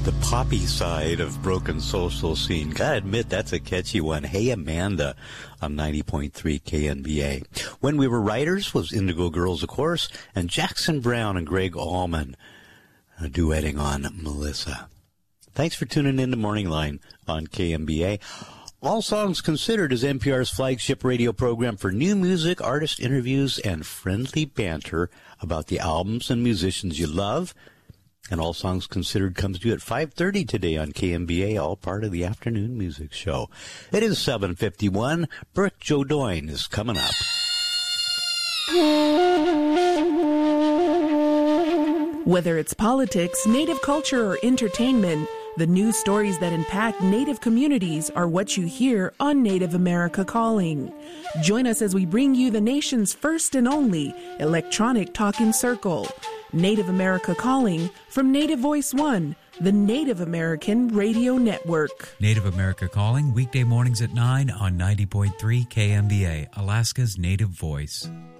The poppy side of Broken Social Scene. Gotta admit, that's a catchy one. Hey Amanda on 90.3 KNBA. When We Were Writers was Indigo Girls, of course, and Jackson Browne and Greg Allman duetting on Melissa. Thanks for tuning in to Morning Line on KNBA. All Songs Considered is NPR's flagship radio program for new music, artist interviews, and friendly banter about the albums and musicians you love. And All Songs Considered comes to you at 5:30 today on KNBA, all part of the afternoon music show. It is 7:51. Brooke Jodoin is coming up. Whether it's politics, Native culture, or entertainment, the news stories that impact Native communities are what you hear on Native America Calling. Join us as we bring you the nation's first and only electronic talking circle. Native America Calling from Native Voice One, the Native American Radio Network. Native America Calling, weekday mornings at 9 on 90.3 KNBA, Alaska's Native Voice.